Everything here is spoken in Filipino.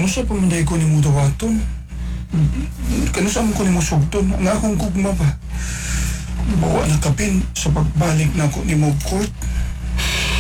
Kano sa pamanday ko ni mo dawaton? Kano sa mo ko ni mo sugton? Nga akong gugma ba? Bawa na kapin sa pagbalik na ako ni mo court.